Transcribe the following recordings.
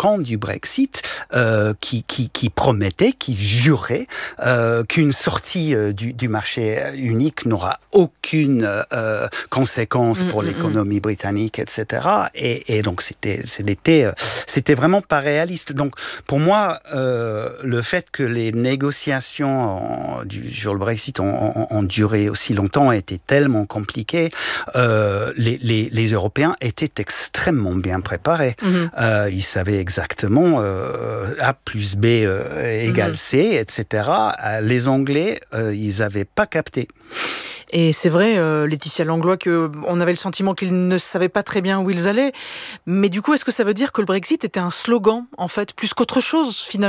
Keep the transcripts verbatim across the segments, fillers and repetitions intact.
camp du Brexit euh, qui, qui, qui promettait, qui jurait euh, qu'une sortie euh, du, du marché unique n'aura aucune euh, conséquence pour mmh, l'économie mmh. britannique, et cetera. Et, et donc c'était, c'était, c'était vraiment pas réaliste. Donc pour moi, euh, le fait que les négociations en, du, sur le Brexit ont, ont, ont duré aussi longtemps était tellement compliqué. Euh, les, les, les Européens étaient extrêmement bien préparés. Mmh. Euh, ils savaient exactement euh, A plus B euh, égale mmh. C, et cetera. Les Anglais, euh, ils n'avaient pas capté. Et c'est vrai, euh, Laetitia Langlois, qu'on avait le sentiment qu'ils ne savaient pas très bien où ils allaient. Mais du coup, est-ce que ça veut dire que le Brexit était un slogan, en fait, plus qu'autre chose, finalement ?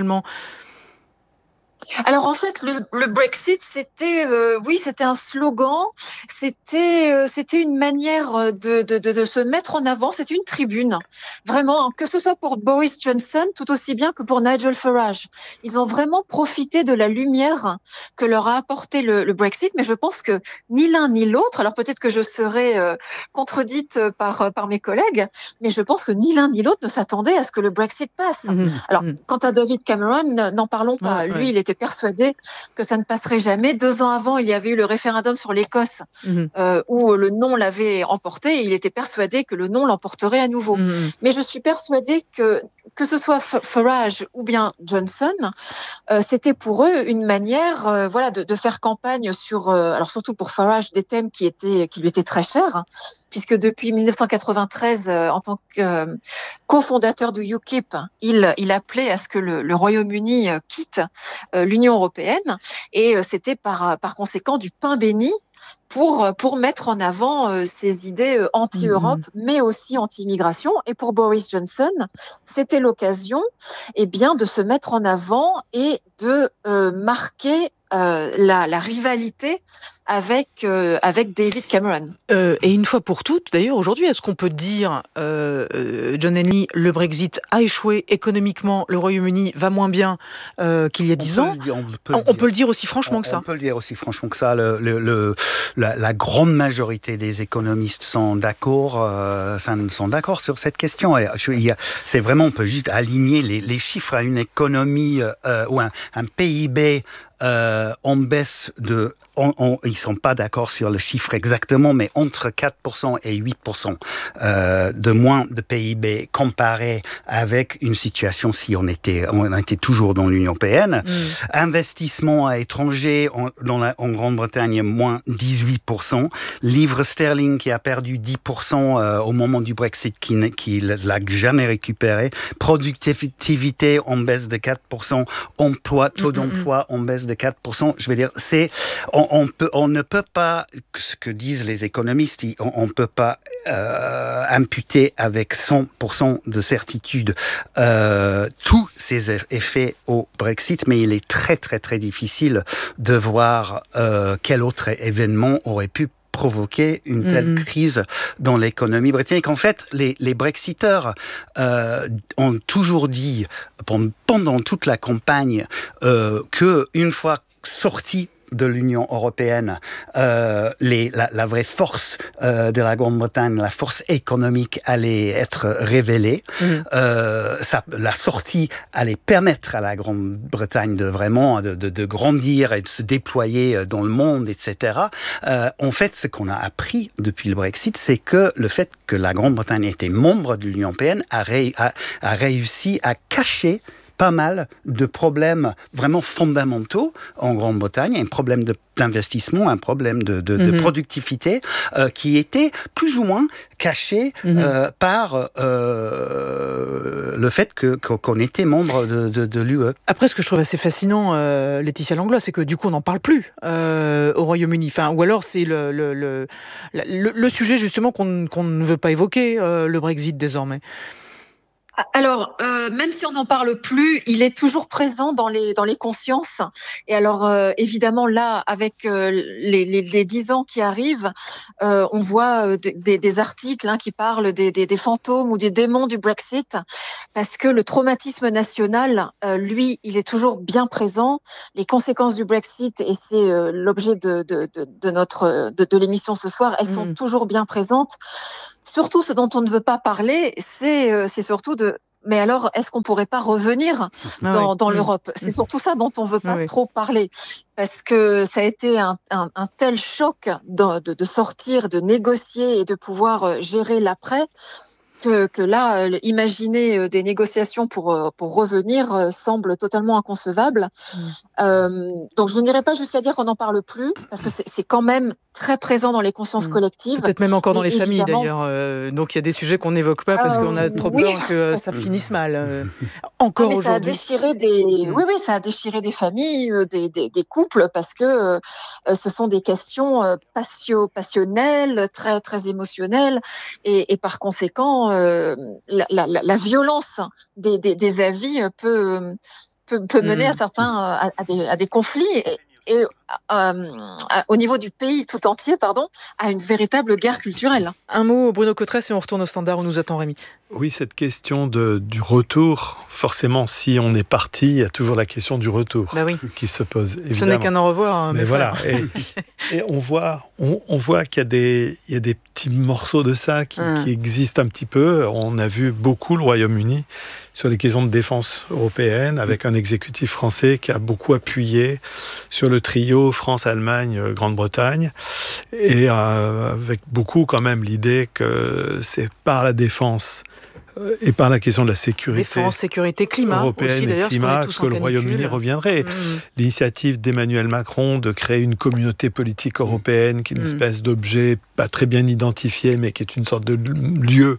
Alors en fait, le, le Brexit, c'était, euh, oui, c'était un slogan, c'était, euh, c'était une manière de, de, de, de se mettre en avant, c'était une tribune, vraiment, que ce soit pour Boris Johnson, tout aussi bien que pour Nigel Farage. Ils ont vraiment profité de la lumière que leur a apporté le, le Brexit, mais je pense que ni l'un ni l'autre, alors peut-être que je serai euh, contredite par, par mes collègues, mais je pense que ni l'un ni l'autre ne s'attendait à ce que le Brexit passe. Mmh, alors, mmh. quant à David Cameron, n'en parlons pas. Ouais, Lui, ouais. il était persuadé que ça ne passerait jamais. Deux ans avant, il y avait eu le référendum sur l'Écosse mmh. euh, où le non l'avait emporté et il était persuadé que le non l'emporterait à nouveau. Mmh. Mais je suis persuadée que que ce soit Farage ou bien Johnson, euh, c'était pour eux une manière euh, voilà, de, de faire campagne sur, euh, alors surtout pour Farage, des thèmes qui, étaient, qui lui étaient très chers, hein, puisque depuis dix-neuf cent quatre-vingt-treize, euh, en tant que euh, cofondateur du U K I P, il, il appelait à ce que le, le Royaume-Uni quitte euh, l'Union européenne, et euh, c'était par, par conséquent du pain béni pour, pour mettre en avant euh, ces idées euh, anti-Europe, mmh. mais aussi anti-immigration. Et pour Boris Johnson, c'était l'occasion eh bien, de se mettre en avant et de euh, marquer euh, la, la rivalité avec, euh, avec David Cameron. Euh, et une fois pour toutes, d'ailleurs, aujourd'hui, est-ce qu'on peut dire, euh, John Henley, le Brexit a échoué économiquement, le Royaume-Uni va moins bien euh, qu'il y a dix ans? On, peut le, on, on peut le dire aussi franchement on, que ça. On peut le dire aussi franchement que ça. Le, le, le, la, la grande majorité des économistes sont d'accord, euh, sont d'accord sur cette question. Et je, il y a, c'est vraiment, on peut juste aligner les, les chiffres à une économie euh, ou un, un P I B Euh, en baisse de, on, on, ils sont pas d'accord sur le chiffre exactement, mais entre quatre pour cent et huit pour cent euh, de moins de P I B comparé avec une situation si on était, on était toujours dans l'Union européenne. Mm. Investissement à l'étranger en, dans la, en Grande-Bretagne, moins dix-huit pour cent. Livre sterling qui a perdu dix pour cent euh, au moment du Brexit, qui, qui l'a jamais récupéré. Productivité en baisse de quatre pour cent. Emploi, taux mm-hmm. d'emploi en baisse de quatre pour cent. Je veux dire, c'est, on, on, peut, on ne peut pas, ce que disent les économistes, on ne peut pas euh, imputer avec cent pour cent de certitude euh, tous ces effets au Brexit, mais il est très, très, très difficile de voir euh, quel autre événement aurait pu provoquer une telle mmh. crise dans l'économie britannique. En fait, les, les Brexiteurs euh, ont toujours dit pendant toute la campagne euh, qu'une fois sortis de l'Union européenne, euh, les, la, la vraie force euh, de la Grande-Bretagne, la force économique allait être révélée. Mmh. Euh, ça, la sortie allait permettre à la Grande-Bretagne de vraiment de, de, de grandir et de se déployer dans le monde, et cetera. Euh, en fait, ce qu'on a appris depuis le Brexit, c'est que le fait que la Grande-Bretagne était membre de l'Union européenne a, ré, a, a réussi à cacher pas mal de problèmes vraiment fondamentaux en Grande-Bretagne, un problème de, d'investissement, un problème de, de, mm-hmm. de productivité euh, qui était plus ou moins caché mm-hmm. euh, par euh, le fait que, qu'on était membre de, de, de l'U E. Après, ce que je trouve assez fascinant, euh, Laetitia Langlois, c'est que du coup, on n'en parle plus euh, au Royaume-Uni. Enfin, ou alors, c'est le, le, le, le, le sujet justement qu'on, qu'on ne veut pas évoquer, euh, le Brexit désormais. Alors, euh, même si on n'en parle plus, il est toujours présent dans les dans les consciences. Et alors, euh, évidemment, là, avec euh, les, les les dix ans qui arrivent, euh, on voit euh, des, des articles hein, qui parlent des, des des fantômes ou des démons du Brexit, parce que le traumatisme national, euh, lui, il est toujours bien présent. Les conséquences du Brexit, et c'est euh, l'objet de de de, de notre de, de l'émission ce soir, elles mmh. sont toujours bien présentes. Surtout, ce dont on ne veut pas parler, c'est, euh, c'est surtout de mais alors, est-ce qu'on pourrait pas revenir Ah dans, oui. dans Mmh. l'Europe? C'est surtout ça dont on veut pas Oui, oui. trop parler, parce que ça a été un, un, un tel choc de, de, de sortir, de négocier et de pouvoir gérer l'après, que, que là, euh, imaginer euh, des négociations pour, euh, pour revenir euh, semble totalement inconcevable. Mmh. Euh, donc, je n'irai pas jusqu'à dire qu'on n'en parle plus, parce que c'est, c'est quand même très présent dans les consciences Mmh. collectives. Peut-être même encore dans Mais les familles évidemment, d'ailleurs. Euh, donc il y a des sujets qu'on n'évoque pas parce euh, qu'on a trop oui, peur que euh, parce ça que- finisse mal. euh, ah, encore mais ça a aujourd'hui. déchiré des, Mm. oui, oui, ça a déchiré des familles, euh, des, des, des couples, parce que euh, ce sont des questions euh, passio, passionnelles, très, très émotionnelles, et, et par conséquent, euh, la, la, la la violence des, des, des avis euh, peut, peut, peut mener Mm. à certains, euh, à, à des, à des conflits. Et, et euh, à- au niveau du pays tout entier, pardon, à une véritable guerre culturelle. Un mot, Bruno Cotresse, et on retourne au standard où nous attend Rémi. Oui, cette question de, du retour, forcément, si on est parti, il y a toujours la question du retour Bah oui. qui se pose. Évidemment. Ce n'est qu'un au revoir, hein, Mais mes voilà, frères. et, et on voit, on, on voit qu'il y a des, il y a des petits morceaux de ça qui, Hum. qui existent un petit peu. On a vu beaucoup le Royaume-Uni sur les questions de défense européenne, avec un exécutif français qui a beaucoup appuyé sur le trio France-Allemagne, Grande-Bretagne, et euh, avec beaucoup quand même l'idée que c'est par la défense et par la question de la sécurité Défense, sécurité, climat européenne aussi, et d'ailleurs, parce qu'on climat est tous que en le Royaume-Uni canicule. reviendrait. Mmh. L'initiative d'Emmanuel Macron de créer une communauté politique européenne qui est une Mm. espèce d'objet pas très bien identifié, mais qui est une sorte de lieu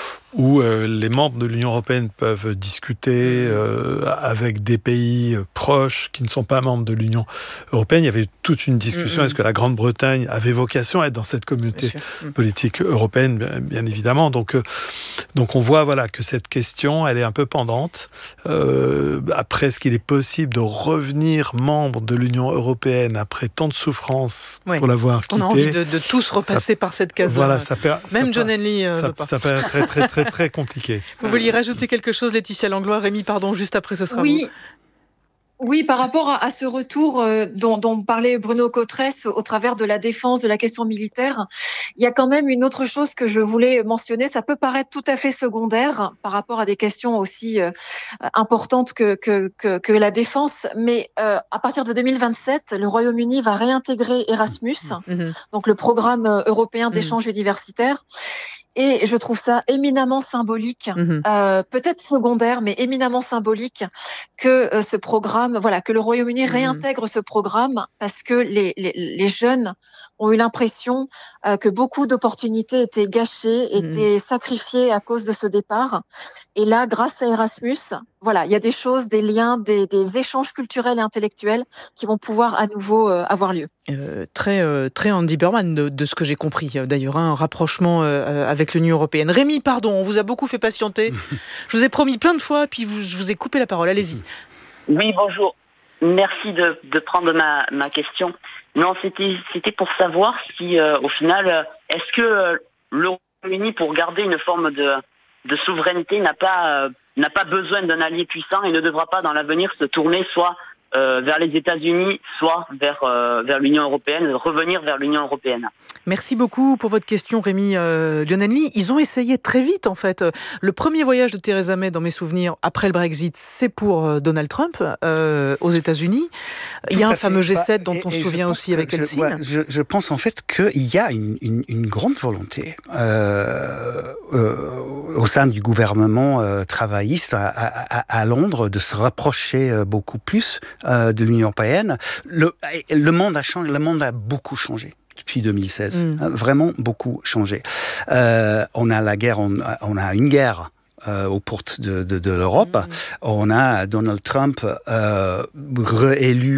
où euh, les membres de l'Union européenne peuvent discuter euh, avec des pays euh, proches qui ne sont pas membres de l'Union européenne. Il y avait toute une discussion. Mm-hmm. Est-ce que la Grande-Bretagne avait vocation à être dans cette communauté politique européenne, bien, bien évidemment. Donc, euh, donc on voit voilà, que cette question, elle est un peu pendante. Euh, après, est-ce qu'il est possible de revenir membre de l'Union européenne après tant de souffrances ouais. pour l'avoir quitté? On a envie de, de tous repasser ça, par cette case-là. Voilà, ça per, Même ça John per, Henley euh, ça, veut pas. ça paraît très, très, très, très compliqué. Vous vouliez rajouter quelque chose, Laetitia Langlois? Rémi, pardon, juste après, ce sera oui. vous. Oui, par rapport à, à ce retour euh, dont, dont parlait Bruno Cotresse au travers de la défense, de la question militaire, il y a quand même une autre chose que je voulais mentionner. Ça peut paraître tout à fait secondaire par rapport à des questions aussi euh, importantes que, que, que, que la défense, mais euh, à partir de deux mille vingt-sept, le Royaume-Uni va réintégrer Erasmus, Mm-hmm. donc le programme européen d'échange mm-hmm. universitaire. Et je trouve ça éminemment symbolique, mmh. euh, peut-être secondaire, mais éminemment symbolique que euh, ce programme, voilà, que le Royaume-Uni mmh. réintègre ce programme, parce que les, les, les jeunes ont eu l'impression euh, que beaucoup d'opportunités étaient gâchées, mmh. étaient sacrifiées à cause de ce départ. Et là, grâce à Erasmus, voilà, il y a des choses, des liens, des, des échanges culturels et intellectuels qui vont pouvoir à nouveau euh, avoir lieu. Euh, très, euh, très Andy Berman, de, de ce que j'ai compris, d'ailleurs, hein, un rapprochement euh, avec l'Union européenne. Rémi, pardon, on vous a beaucoup fait patienter. Je vous ai promis plein de fois, puis vous, je vous ai coupé la parole. Allez-y. Oui, bonjour. Merci de, de prendre ma, ma question. Non, c'était, c'était pour savoir si, euh, au final, est-ce que euh, le Royaume-Uni, pour garder une forme de, de souveraineté, n'a pas, euh, n'a pas besoin d'un allié puissant et ne devra pas, dans l'avenir, se tourner soit Euh, vers les États-Unis, soit vers, euh, vers l'Union européenne, revenir vers l'Union européenne. Merci beaucoup pour votre question, Rémi. Euh, John Henley, ils ont essayé très vite, en fait. Le premier voyage de Theresa May, dans mes souvenirs, après le Brexit, c'est pour euh, Donald Trump, euh, aux États-Unis. Il y a un fameux G sept dont on se souvient aussi avec Helsinki. Je, ouais, je, je pense en fait qu'il y a une, une, une grande volonté euh, euh, au sein du gouvernement euh, travailliste à, à, à Londres de se rapprocher euh, beaucoup plus euh, de l'Union européenne. Le, le monde a changé, le monde a beaucoup changé depuis deux mille seize, mmh. vraiment beaucoup changé. Euh, on a la guerre, on a, on a une guerre Euh, aux portes de, de, de l'Europe. Mmh. On a Donald Trump euh, réélu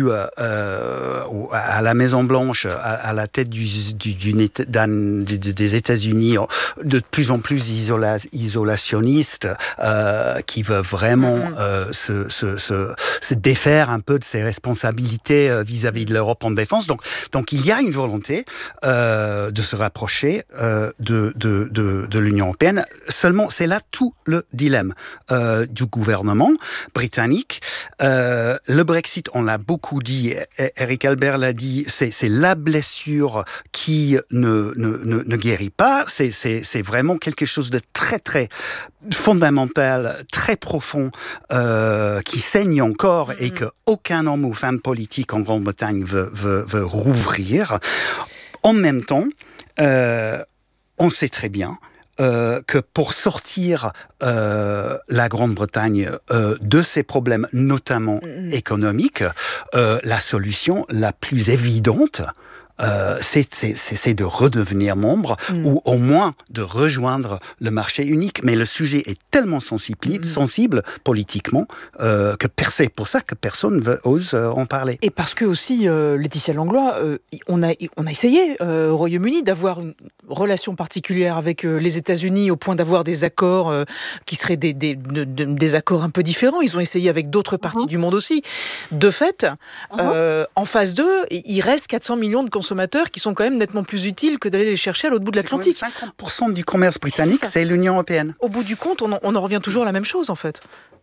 euh, à la Maison-Blanche, à, à la tête du, du, du, du, des États-Unis, de plus en plus isola, isolationniste, euh, qui veut vraiment mmh. euh, se, se, se, se défaire un peu de ses responsabilités euh, vis-à-vis de l'Europe en défense. Donc, donc il y a une volonté euh, de se rapprocher euh, de, de, de, de l'Union européenne. Seulement, c'est là tout le le dilemme euh, du gouvernement britannique. Euh, le Brexit, on l'a beaucoup dit, Eric Albert l'a dit, c'est, c'est la blessure qui ne, ne, ne, ne guérit pas. C'est, c'est, c'est vraiment quelque chose de très, très fondamental, très profond, euh, qui saigne encore mmh. et qu'aucun homme ou femme politique en Grande-Bretagne veut, veut, veut rouvrir. En même temps, euh, on sait très bien Euh, que pour sortir euh, la Grande-Bretagne euh, de ses problèmes, notamment mmh. économiques, euh, la solution la plus évidente, euh, c'est, c'est, c'est de redevenir membre mmh. ou au moins de rejoindre le marché unique. Mais le sujet est tellement sensible, mmh. sensible politiquement euh, que c'est pour ça que personne veut, ose euh, en parler. Et parce que aussi, euh, Laetitia Langlois, euh, on, a, on a essayé euh, au Royaume-Uni d'avoir une relation particulière avec euh, les États-Unis au point d'avoir des accords euh, qui seraient des, des, de, de, des accords un peu différents. Ils ont essayé avec d'autres parties uh-huh. du monde aussi. De fait, uh-huh. euh, en phase deux, il reste quatre cents millions de consommateurs qui sont quand même nettement plus utiles que d'aller les chercher à l'autre bout de l'Atlantique. cinquante pour cent du commerce britannique, c'est, c'est l'Union européenne. Au bout du compte, on en, on en revient toujours à la même chose, en fait.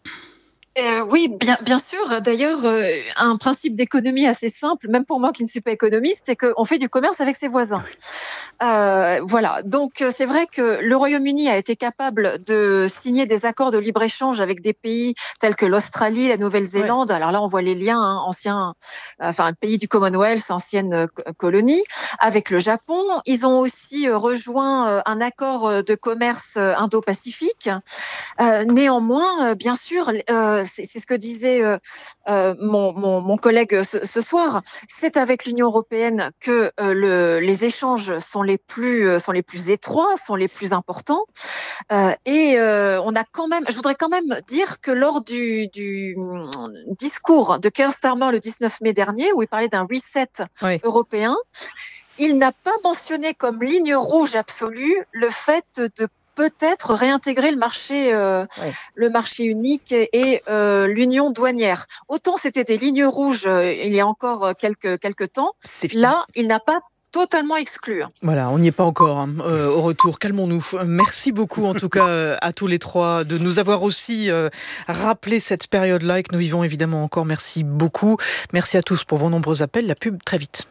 Euh, oui, bien, bien sûr. D'ailleurs, euh, un principe d'économie assez simple, même pour moi qui ne suis pas économiste, c'est qu'on fait du commerce avec ses voisins. Euh, voilà. Donc, c'est vrai que le Royaume-Uni a été capable de signer des accords de libre-échange avec des pays tels que l'Australie, la Nouvelle-Zélande. Ouais. Alors là, on voit les liens, hein, anciens, enfin, pays du Commonwealth, ancienne colonie, avec le Japon. Ils ont aussi rejoint un accord de commerce indo-pacifique. Euh, néanmoins, bien sûr, euh, C'est, c'est ce que disait euh, euh, mon, mon, mon collègue ce, ce soir. C'est avec l'Union européenne que euh, le, les échanges sont les plus euh, sont les plus étroits, sont les plus importants. Euh, et euh, on a quand même, je voudrais quand même dire que lors du, du discours de Keir Starmer le dix-neuf mai dernier, où il parlait d'un reset oui. européen, il n'a pas mentionné comme ligne rouge absolue le fait de peut-être réintégrer le marché, euh, ouais. le marché unique et, et euh, l'union douanière. Autant c'était des lignes rouges euh, il y a encore quelques quelques temps. Là, il n'a pas totalement exclu. Voilà, on n'y est pas encore hein, euh, au retour. Calmons-nous. Merci beaucoup en tout cas euh, à tous les trois de nous avoir aussi euh, rappelé cette période-là et que nous vivons évidemment encore. Merci beaucoup. Merci à tous pour vos nombreux appels. La pub très vite.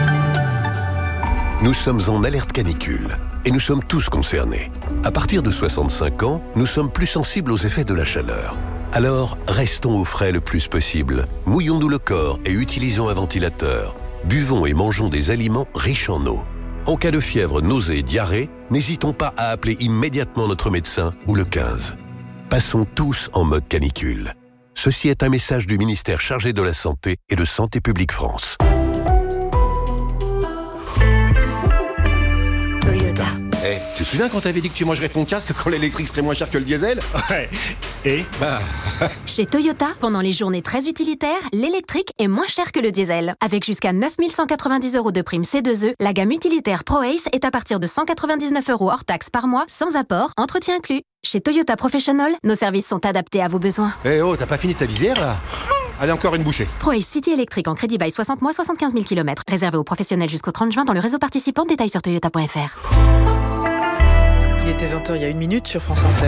Nous sommes en alerte canicule et nous sommes tous concernés. À partir de soixante-cinq ans, nous sommes plus sensibles aux effets de la chaleur. Alors, restons au frais le plus possible. Mouillons-nous le corps et utilisons un ventilateur. Buvons et mangeons des aliments riches en eau. En cas de fièvre, nausée et diarrhée, n'hésitons pas à appeler immédiatement notre médecin ou le quinze. Passons tous en mode canicule. Ceci est un message du ministère chargé de la Santé et de Santé publique France. Hey, tu te souviens quand t'avais dit que tu mangerais ton casque quand l'électrique serait moins cher que le diesel? Ouais. Et bah... Chez Toyota, pendant les journées très utilitaires, l'électrique est moins cher que le diesel. Avec jusqu'à neuf mille cent quatre-vingt-dix euros de prime C deux E, la gamme utilitaire ProAce est à partir de cent quatre-vingt-dix-neuf euros hors taxe par mois, sans apport, entretien inclus. Chez Toyota Professional, nos services sont adaptés à vos besoins. Eh hey oh, t'as pas fini ta visière là? Allez, encore une bouchée. ProAce City électrique en crédit bail soixante mois, soixante-quinze mille kilomètres. Réservé aux professionnels jusqu'au trente juin dans le réseau participant. Détails sur toyota point f r. Il était vingt heures il y a une minute sur France Inter.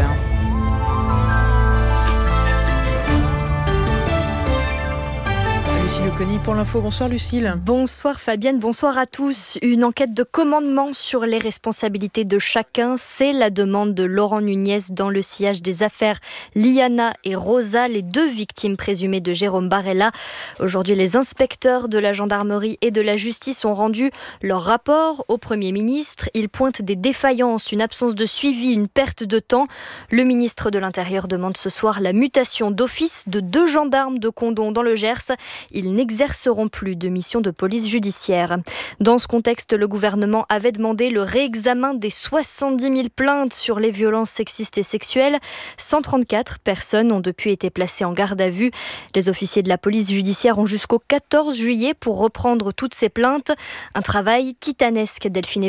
Lucille Oconi pour l'info. Bonsoir Lucille. Bonsoir Fabienne, bonsoir à tous. Une enquête de commandement sur les responsabilités de chacun, c'est la demande de Laurent Nunez dans le sillage des affaires Liana et Rosa, les deux victimes présumées de Jérôme Barella. Aujourd'hui, les inspecteurs de la gendarmerie et de la justice ont rendu leur rapport au Premier ministre. Ils pointent des défaillances, une absence de suivi, une perte de temps. Le ministre de l'Intérieur demande ce soir la mutation d'office de deux gendarmes de Condom dans le Gers. Ils n'exerceront plus de mission de police judiciaire. Dans ce contexte, le gouvernement avait demandé le réexamen des soixante-dix mille plaintes sur les violences sexistes et sexuelles. cent trente-quatre personnes ont depuis été placées en garde à vue. Les officiers de la police judiciaire ont jusqu'au quatorze juillet pour reprendre toutes ces plaintes. Un travail titanesque, Delphine Evenou.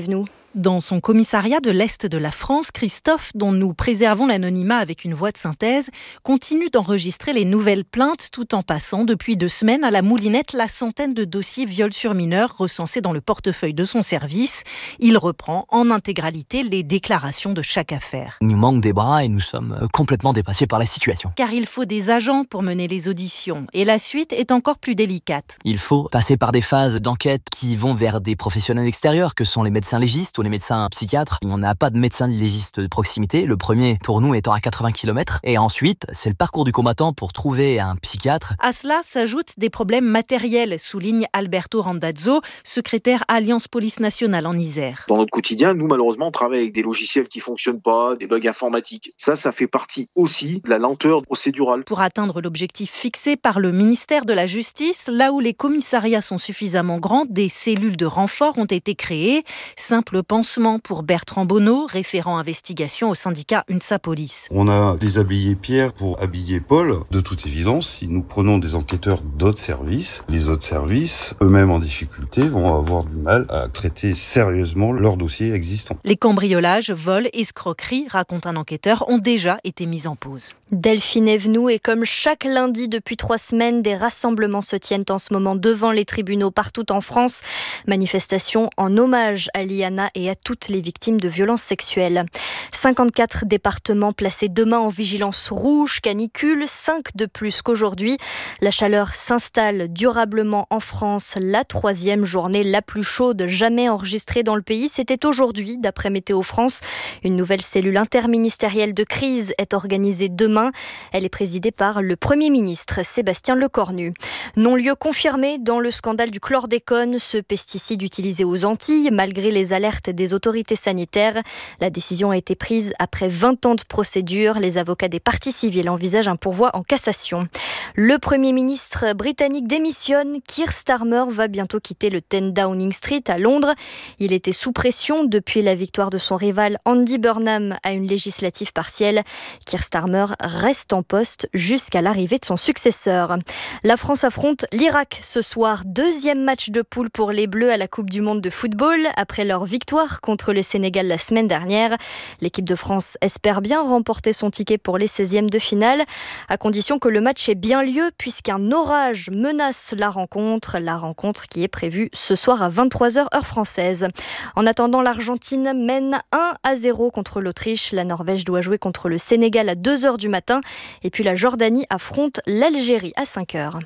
Dans son commissariat de l'Est de la France, Christophe, dont nous préservons l'anonymat avec une voix de synthèse, continue d'enregistrer les nouvelles plaintes tout en passant depuis deux semaines à la moulinette la centaine de dossiers viol sur mineurs recensés dans le portefeuille de son service. Il reprend en intégralité les déclarations de chaque affaire. Il nous manque des bras et nous sommes complètement dépassés par la situation. Car il faut des agents pour mener les auditions et la suite est encore plus délicate. Il faut passer par des phases d'enquête qui vont vers des professionnels extérieurs que sont les médecins légistes ou les médecins psychiatres. On n'a pas de médecin légiste de proximité. Le premier, pour nous, étant à quatre-vingts kilomètres. Et ensuite, c'est le parcours du combattant pour trouver un psychiatre. À cela s'ajoutent des problèmes matériels, souligne Alberto Randazzo, secrétaire Alliance Police Nationale en Isère. Dans notre quotidien, nous, malheureusement, on travaille avec des logiciels qui fonctionnent pas, des bugs informatiques. Ça, ça fait partie aussi de la lenteur procédurale. Pour atteindre l'objectif fixé par le ministère de la Justice, là où les commissariats sont suffisamment grands, des cellules de renfort ont été créées. Simple pansement pour Bertrand Bonneau, référent investigation au syndicat UNSA Police. On a déshabillé Pierre pour habiller Paul. De toute évidence, si nous prenons des enquêteurs d'autres services, les autres services, eux-mêmes en difficulté, vont avoir du mal à traiter sérieusement leurs dossiers existants. Les cambriolages, vols, escroqueries, raconte un enquêteur, ont déjà été mis en pause. Delphine Evenou, et comme chaque lundi depuis trois semaines, des rassemblements se tiennent en ce moment devant les tribunaux partout en France. Manifestation en hommage à Liana et à toutes les victimes de violences sexuelles. cinquante-quatre départements placés demain en vigilance rouge, canicule, cinq de plus qu'aujourd'hui. La chaleur s'installe durablement en France. La troisième journée la plus chaude jamais enregistrée dans le pays, c'était aujourd'hui, d'après Météo France. Une nouvelle cellule interministérielle de crise est organisée demain. Elle est présidée par le Premier ministre, Sébastien Lecornu. Non-lieu confirmé dans le scandale du chlordécone, ce pesticide utilisé aux Antilles, malgré les alertes des autorités sanitaires. La décision a été prise après vingt ans de procédure. Les avocats des parties civiles envisagent un pourvoi en cassation. Le Premier ministre britannique démissionne. Keir Starmer va bientôt quitter le dix Downing Street à Londres. Il était sous pression depuis la victoire de son rival Andy Burnham à une législative partielle. Keir Starmer reste en poste jusqu'à l'arrivée de son successeur. La France affronte l'Irak ce soir. Deuxième match de poule pour les Bleus à la Coupe du Monde de football. Après leur victoire contre le Sénégal la semaine dernière, l'équipe de France espère bien remporter son ticket pour les seizièmes de finale, à condition que le match ait bien lieu, puisqu'un orage menace la rencontre. La rencontre qui est prévue ce soir à vingt-trois heures heure française. En attendant, l'Argentine mène un à zéro contre l'Autriche. La Norvège doit jouer contre le Sénégal à deux heures du matin. Et puis la Jordanie affronte l'Algérie à cinq heures.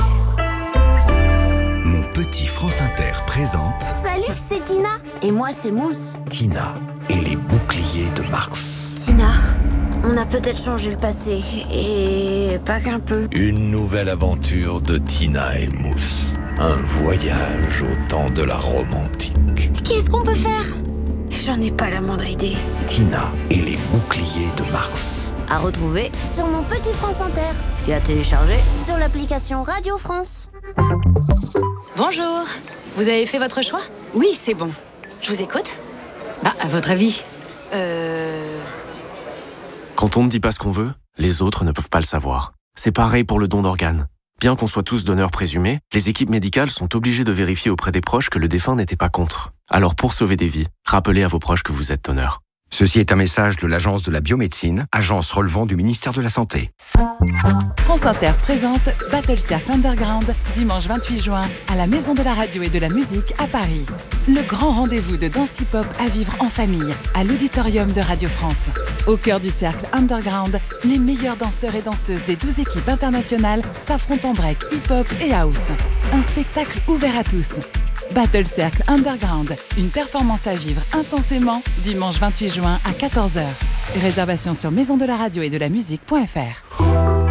Mon petit France Inter présente... Salut, c'est Tina. Et moi, c'est Mousse. Tina et les boucliers de Mars. Tina, on a peut-être changé le passé. Et pas qu'un peu. Une nouvelle aventure de Tina et Mousse. Un voyage au temps de la Rome antique. Qu'est-ce qu'on peut faire? J'en ai pas la moindre idée. Tina et les boucliers de Mars. À retrouver sur mon petit France Inter. Et à télécharger sur l'application Radio France. Bonjour. Vous avez fait votre choix? Oui, c'est bon. Je vous écoute. Ah, à votre avis? Euh... Quand on ne dit pas ce qu'on veut, les autres ne peuvent pas le savoir. C'est pareil pour le don d'organes. Bien qu'on soit tous donneurs présumés, les équipes médicales sont obligées de vérifier auprès des proches que le défunt n'était pas contre. Alors pour sauver des vies, rappelez à vos proches que vous êtes donneur. Ceci est un message de l'Agence de la biomédecine, agence relevant du ministère de la Santé. France Inter présente Battle Circle Underground, dimanche vingt-huit juin, à la Maison de la Radio et de la Musique à Paris. Le grand rendez-vous de danse hip-hop à vivre en famille, à l'auditorium de Radio France. Au cœur du Cercle Underground, les meilleurs danseurs et danseuses des douze équipes internationales s'affrontent en break, hip-hop et house. Un spectacle ouvert à tous. Battle Circle Underground, une performance à vivre intensément, dimanche vingt-huit juin à quatorze heures. Réservation sur maison de la radio et de la musique point f r.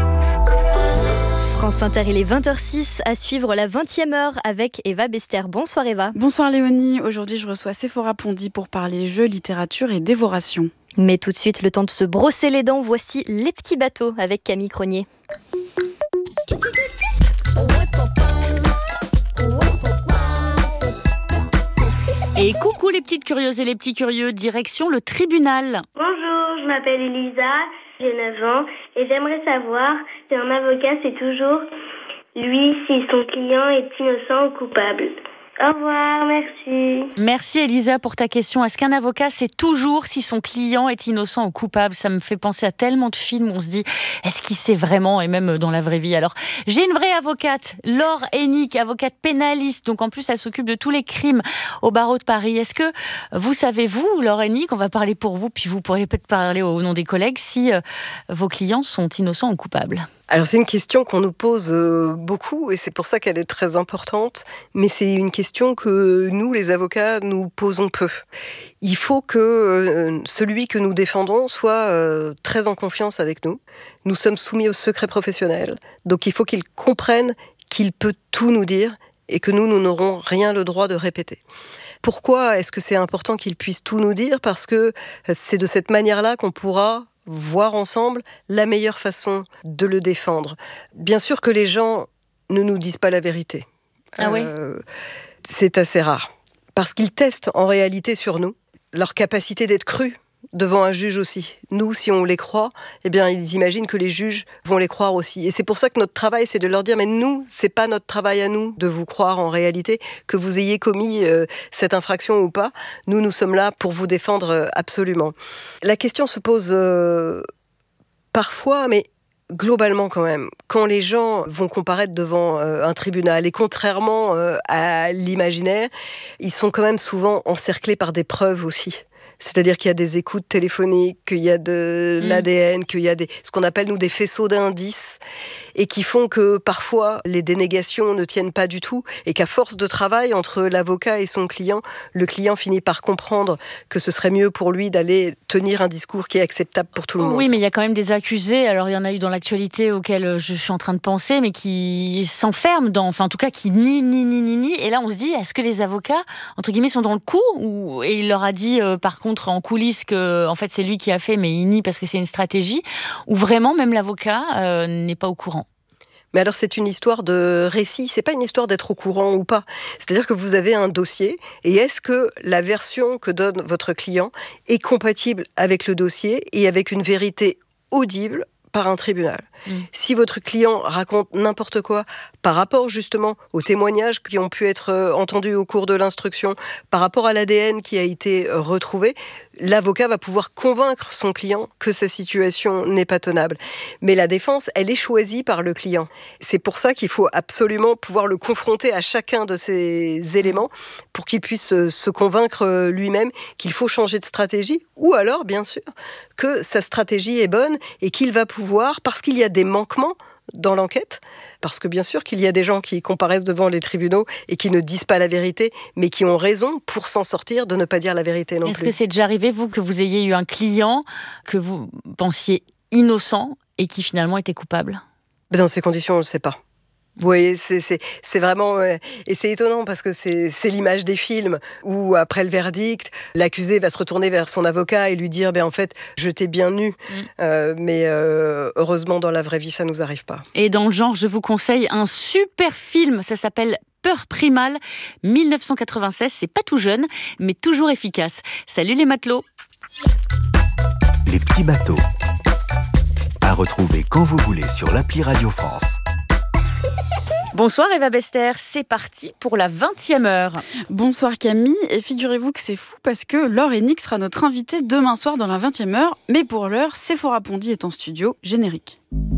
France Inter, il est vingt heures six, à suivre la vingtième heure avec Eva Bester. Bonsoir Eva. Bonsoir Léonie, aujourd'hui je reçois Sephora Pondy pour parler jeux, littérature et dévoration. Mais tout de suite, le temps de se brosser les dents, voici Les Petits Bateaux avec Camille Cronier. Et coucou les petites curieuses et les petits curieux, direction le tribunal. Bonjour, je m'appelle Elisa, j'ai neuf ans et j'aimerais savoir si un avocat sait toujours, lui, si son client est innocent ou coupable. Au revoir, merci. Merci Elisa pour ta question. Est-ce qu'un avocat sait toujours si son client est innocent ou coupable ? Ça me fait penser à tellement de films où on se dit, est-ce qu'il sait vraiment, et même dans la vraie vie. Alors, j'ai une vraie avocate, Laure Hennick, avocate pénaliste. Donc en plus, elle s'occupe de tous les crimes au barreau de Paris. Est-ce que vous savez, vous, Laure Hennick, on va parler pour vous, puis vous pourriez peut-être parler au nom des collègues, si euh, vos clients sont innocents ou coupables ? Alors c'est une question qu'on nous pose beaucoup et c'est pour ça qu'elle est très importante, mais c'est une question que nous, les avocats, nous posons peu. Il faut que celui que nous défendons soit très en confiance avec nous. Nous sommes soumis au secret professionnel, donc il faut qu'il comprenne qu'il peut tout nous dire et que nous, nous n'aurons rien le droit de répéter. Pourquoi est-ce que c'est important qu'il puisse tout nous dire ? Parce que c'est de cette manière-là qu'on pourra voir ensemble la meilleure façon de le défendre. Bien sûr que les gens ne nous disent pas la vérité. Ah oui. euh, c'est assez rare. Parce qu'ils testent en réalité sur nous leur capacité d'être crus devant un juge aussi. Nous, si on les croit, eh bien, ils imaginent que les juges vont les croire aussi. Et c'est pour ça que notre travail, c'est de leur dire, mais nous, c'est pas notre travail à nous de vous croire en réalité, que vous ayez commis euh, cette infraction ou pas. Nous, nous sommes là pour vous défendre euh, absolument. La question se pose euh, parfois, mais globalement quand même, quand les gens vont comparaître devant euh, un tribunal, et contrairement euh, à l'imaginaire, ils sont quand même souvent encerclés par des preuves aussi. C'est-à-dire qu'il y a des écoutes téléphoniques, qu'il y a de l'A D N, qu'il y a des, ce qu'on appelle nous des faisceaux d'indices, et qui font que parfois les dénégations ne tiennent pas du tout, et qu'à force de travail entre l'avocat et son client, le client finit par comprendre que ce serait mieux pour lui d'aller tenir un discours qui est acceptable pour tout le monde. Oui, mais il y a quand même des accusés, alors il y en a eu dans l'actualité auxquels je suis en train de penser, mais qui s'enferment dans, enfin en tout cas qui nient, nient, nient, nient, nient, et là on se dit, est-ce que les avocats, entre guillemets, sont dans le coup, ou, et il leur a dit euh, par contre en coulisses que en fait c'est lui qui a fait, mais il nie parce que c'est une stratégie, ou vraiment même l'avocat euh, n'est pas au courant? Mais alors c'est une histoire de récit, c'est pas une histoire d'être au courant ou pas. C'est-à-dire que vous avez un dossier, et est-ce que la version que donne votre client est compatible avec le dossier et avec une vérité audible par un tribunal? Mmh. Si votre client raconte n'importe quoi par rapport justement aux témoignages qui ont pu être entendus au cours de l'instruction, par rapport à l'A D N qui a été retrouvé, l'avocat va pouvoir convaincre son client que sa situation n'est pas tenable. Mais la défense, elle est choisie par le client. C'est pour ça qu'il faut absolument pouvoir le confronter à chacun de ces éléments pour qu'il puisse se convaincre lui-même qu'il faut changer de stratégie, ou alors, bien sûr, que sa stratégie est bonne et qu'il va pouvoir, parce qu'il y a des manquements dans l'enquête, parce que bien sûr qu'il y a des gens qui comparaissent devant les tribunaux et qui ne disent pas la vérité, mais qui ont raison pour s'en sortir de ne pas dire la vérité non Est-ce plus. Est-ce que c'est déjà arrivé, vous, que vous ayez eu un client que vous pensiez innocent et qui finalement était coupable? Dans ces conditions, on ne le sait pas. Vous voyez, c'est, c'est, c'est vraiment... Euh, et c'est étonnant parce que c'est, c'est l'image des films où, après le verdict, l'accusé va se retourner vers son avocat et lui dire ben, « en fait, je t'ai bien nu mmh. ». Euh, mais euh, heureusement, dans la vraie vie, ça ne nous arrive pas. Et dans le genre, je vous conseille un super film, ça s'appelle Peur primale, dix-neuf cent quatre-vingt-seize. C'est pas tout jeune, mais toujours efficace. Salut les matelots. Les petits bateaux. À retrouver quand vous voulez sur l'appli Radio France. Bonsoir Eva Bester, c'est parti pour la vingtième heure. Bonsoir Camille, et figurez-vous que c'est fou parce que Laure Hennick sera notre invitée demain soir dans la vingtième heure, mais pour l'heure, Sephora Pondy est en studio, générique.